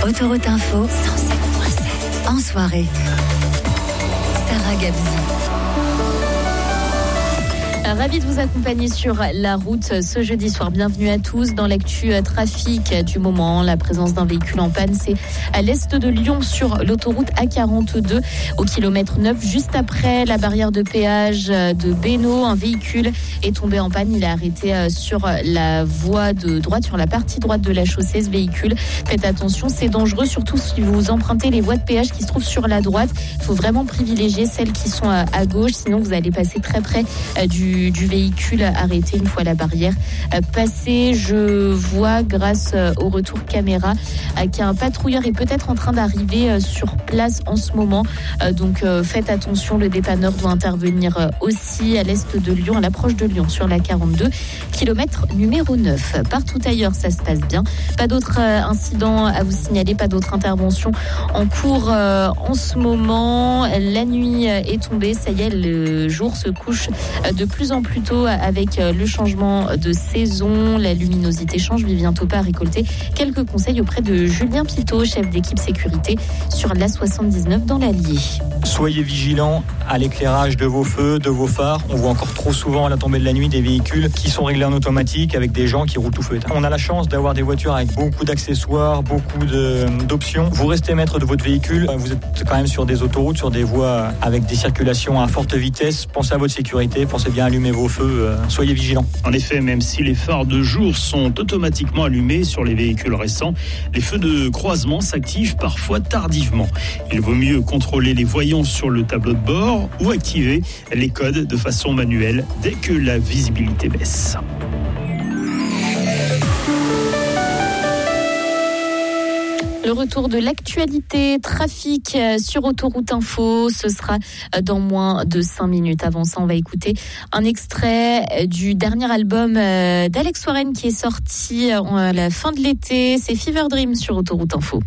Autoroute Info 107.7 en soirée. Sarah Gabzi. Ravi de vous accompagner sur la route ce jeudi soir. Bienvenue à tous dans l'actu trafic du moment. La présence d'un véhicule en panne, c'est à l'est de Lyon sur l'autoroute A42 au kilomètre 9, juste après la barrière de péage de Bénaud. Un véhicule est tombé en panne. Il est arrêté sur la voie de droite, sur la partie droite de la chaussée. Ce véhicule, faites attention, c'est dangereux, surtout si vous empruntez les voies de péage qui se trouvent sur la droite. Il faut vraiment privilégier celles qui sont à gauche, sinon vous allez passer très près du véhicule arrêté une fois la barrière passée. Je vois grâce au retour caméra qu'un patrouilleur est peut-être en train d'arriver sur place en ce moment. Donc faites attention, le dépanneur doit intervenir aussi à l'est de Lyon, à l'approche de Lyon sur la 42, kilomètre numéro 9. Partout ailleurs, ça se passe bien. Pas d'autres incidents à vous signaler, pas d'autres interventions en cours en ce moment. La nuit est tombée, ça y est, le jour se couche de plus en plus tôt avec le changement de saison. La luminosité change. Vivien Topa a récolté quelques conseils auprès de Julien Pitot, chef d'équipe sécurité sur l'A79 dans l'Allier. Soyez vigilants à l'éclairage de vos feux, de vos phares. On voit encore trop souvent à la tombée de la nuit des véhicules qui sont réglés en automatique avec des gens qui roulent tout feu éteint. On a la chance d'avoir des voitures avec beaucoup d'accessoires, beaucoup d'options. Vous restez maître de votre véhicule. Vous êtes quand même sur des autoroutes, sur des voies avec des circulations à forte vitesse. Pensez à votre sécurité, pensez bien à allumer vos feux, soyez vigilants. En effet, même si les phares de jour sont automatiquement allumés sur les véhicules récents, les feux de croisement s'activent parfois tardivement. Il vaut mieux contrôler les voyants sur le tableau de bord ou activer les codes de façon manuelle dès que la visibilité baisse. Le retour de l'actualité trafic sur Autoroute Info, ce sera dans moins de 5 minutes. Avant ça, on va écouter un extrait du dernier album d'Alex Warren qui est sorti à la fin de l'été. C'est Fever Dream sur Autoroute Info.